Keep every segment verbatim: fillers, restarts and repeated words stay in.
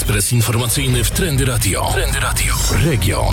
Ekspres informacyjny w Trendy Radio. Trendy Radio. Region.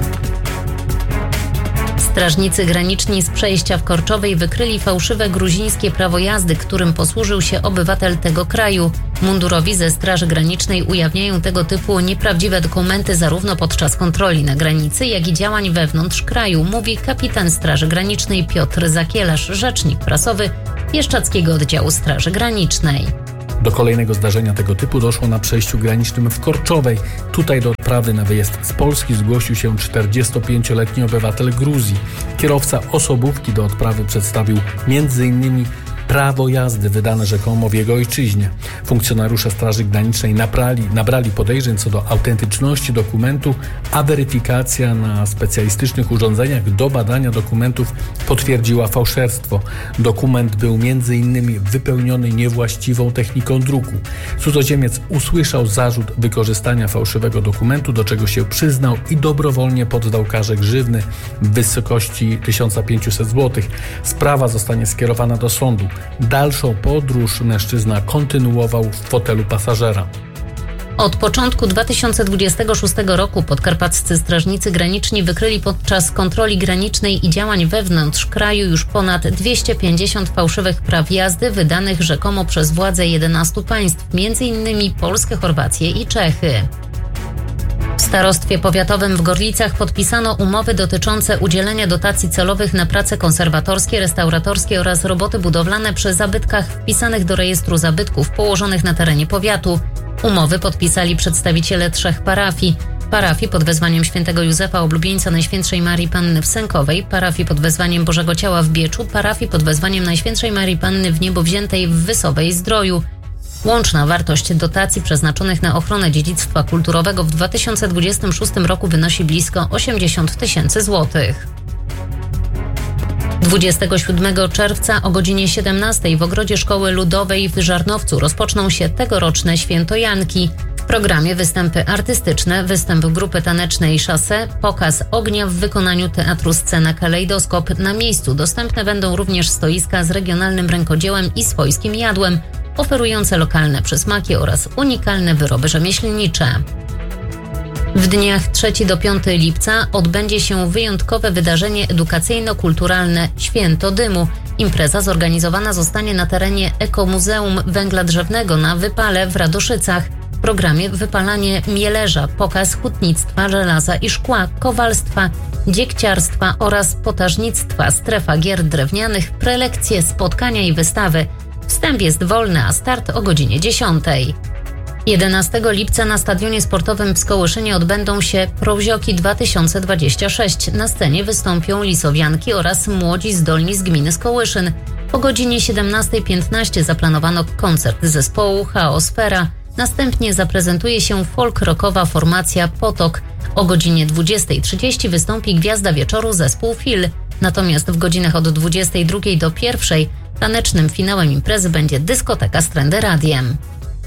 Strażnicy graniczni z przejścia w Korczowej wykryli fałszywe gruzińskie prawo jazdy, którym posłużył się obywatel tego kraju. Mundurowi ze Straży Granicznej ujawniają tego typu nieprawdziwe dokumenty zarówno podczas kontroli na granicy, jak i działań wewnątrz kraju, mówi kapitan Straży Granicznej Piotr Zakielarz, rzecznik prasowy Bieszczadzkiego Oddziału Straży Granicznej. Do kolejnego zdarzenia tego typu doszło na przejściu granicznym w Korczowej. Tutaj do odprawy na wyjazd z Polski zgłosił się czterdziestopięcioletni obywatel Gruzji. Kierowca osobówki do odprawy przedstawił między innymi prawo jazdy wydane rzekomo w jego ojczyźnie. Funkcjonariusze Straży Granicznej nabrali, nabrali podejrzeń co do autentyczności dokumentu, a weryfikacja na specjalistycznych urządzeniach do badania dokumentów potwierdziła fałszerstwo. Dokument był między innymi wypełniony niewłaściwą techniką druku. Cudzoziemiec usłyszał zarzut wykorzystania fałszywego dokumentu, do czego się przyznał i dobrowolnie poddał karze grzywny w wysokości tysiąc pięćset złotych. Sprawa zostanie skierowana do sądu. Dalszą podróż mężczyzna kontynuował w fotelu pasażera. Od początku dwa tysiące dwudziestego szóstego roku podkarpaccy strażnicy graniczni wykryli podczas kontroli granicznej i działań wewnątrz kraju już ponad dwieście pięćdziesiąt fałszywych praw jazdy wydanych rzekomo przez władze jedenastu państw, między innymi Polskę, Chorwację i Czechy. W starostwie powiatowym w Gorlicach podpisano umowy dotyczące udzielenia dotacji celowych na prace konserwatorskie, restauratorskie oraz roboty budowlane przy zabytkach wpisanych do rejestru zabytków położonych na terenie powiatu. Umowy podpisali przedstawiciele trzech parafii. Parafii pod wezwaniem świętego Józefa Oblubieńca Najświętszej Marii Panny w Sękowej, parafii pod wezwaniem Bożego Ciała w Bieczu, parafii pod wezwaniem Najświętszej Marii Panny w Niebowziętej w Wysowej Zdroju. Łączna wartość dotacji przeznaczonych na ochronę dziedzictwa kulturowego w dwa tysiące dwudziestym szóstym roku wynosi blisko osiemdziesiąt tysięcy złotych. dwudziestego siódmego czerwca o godzinie siedemnastej w ogrodzie Szkoły Ludowej w Żarnowcu rozpoczną się tegoroczne Święto Janki. W programie występy artystyczne, występ grupy tanecznej Chassé, pokaz ognia w wykonaniu Teatru Scena Kalejdoskop. Na miejscu dostępne będą również stoiska z regionalnym rękodziełem i swojskim jadłem, oferujące lokalne przysmaki oraz unikalne wyroby rzemieślnicze. W dniach trzeciego do piątego lipca odbędzie się wyjątkowe wydarzenie edukacyjno-kulturalne Święto Dymu. Impreza zorganizowana zostanie na terenie Ekomuzeum Węgla Drzewnego na Wypale w Radoszycach. W programie wypalanie mielerza, pokaz hutnictwa, żelaza i szkła, kowalstwa, dziegciarstwa oraz potażnictwa, strefa gier drewnianych, prelekcje, spotkania i wystawy. Wstęp jest wolny, a start o godzinie dziesiątej. jedenastego lipca na stadionie sportowym w Skołyszynie odbędą się Prowzioki dwa tysiące dwadzieścia sześć. Na scenie wystąpią lisowianki oraz młodzi zdolni z gminy Skołyszyn. Po godzinie siedemnastej piętnaście zaplanowano koncert zespołu Chaosfera. Następnie zaprezentuje się folk-rockowa formacja Potok. O godzinie dwudziestej trzydzieści wystąpi gwiazda wieczoru zespół Fil. Natomiast w godzinach od dwudziestej drugiej do pierwszej tanecznym finałem imprezy będzie dyskoteka z Trendy Radiem.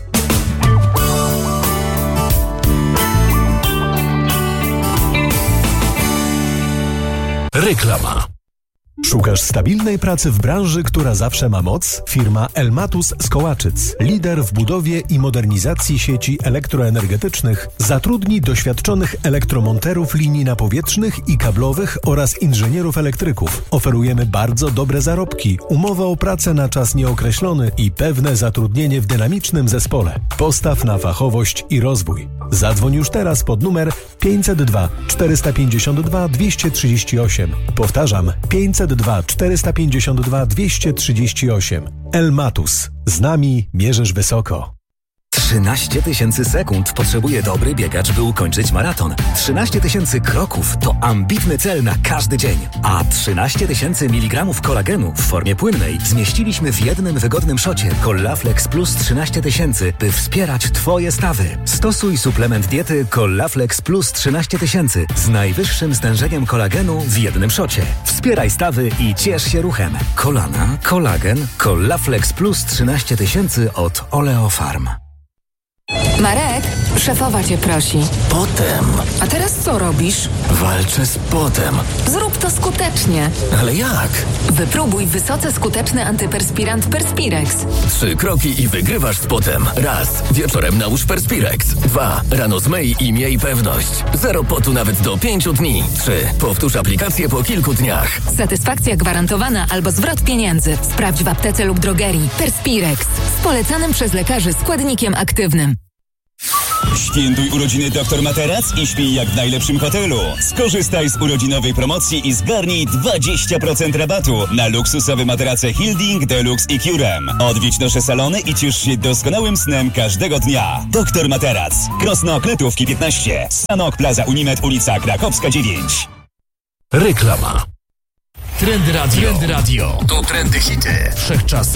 Reklama. Szukasz stabilnej pracy w branży, która zawsze ma moc? Firma Elmatus z Kołaczyc, lider w budowie i modernizacji sieci elektroenergetycznych, zatrudni doświadczonych elektromonterów linii napowietrznych i kablowych oraz inżynierów elektryków. Oferujemy bardzo dobre zarobki, umowę o pracę na czas nieokreślony i pewne zatrudnienie w dynamicznym zespole. Postaw na fachowość i rozwój. Zadzwoń już teraz pod numer pięćset dwa czterysta pięćdziesiąt dwa dwieście trzydzieści osiem. Powtarzam, pięćset dwa czterysta pięćdziesiąt dwa dwieście trzydzieści osiem. Elmatus. Z nami mierzysz wysoko. trzynaście tysięcy sekund potrzebuje dobry biegacz, by ukończyć maraton. trzynaście tysięcy kroków to ambitny cel na każdy dzień. A trzynaście tysięcy miligramów kolagenu w formie płynnej zmieściliśmy w jednym wygodnym szocie Collaflex Plus trzynaście tysięcy, by wspierać Twoje stawy. Stosuj suplement diety Collaflex Plus trzynaście tysięcy z najwyższym stężeniem kolagenu w jednym szocie. Wspieraj stawy i ciesz się ruchem. Kolana, kolagen, Collaflex Plus trzynaście tysięcy od Oleofarm. Marek, Szefowa cię prosi. Potem. A teraz co robisz? Walczę z potem. Zrób to skutecznie. Ale jak? Wypróbuj wysoce skuteczny antyperspirant Perspirex. Trzy kroki i wygrywasz z potem. Raz. Wieczorem nałóż Perspirex. Dwa. Rano zmyj i miej pewność. Zero potu nawet do pięciu dni. Trzy. Powtórz aplikację po kilku dniach. Satysfakcja gwarantowana albo zwrot pieniędzy. Sprawdź w aptece lub drogerii. Perspirex. Z polecanym przez lekarzy składnikiem aktywnym. Świętuj urodziny Doktor Materac i śpij jak w najlepszym hotelu. Skorzystaj z urodzinowej promocji i zgarnij dwadzieścia procent rabatu na luksusowe materace Hilding, Deluxe i Curem. Odwiedź nasze salony i ciesz się doskonałym snem każdego dnia. Doktor Materac. Krosno Kletówki piętnaście. Sanok Plaza Unimed, ulica Krakowska dziewięć. Reklama. Trendy Radio. Trendy Radio. To trendy hity. Wszechczasy.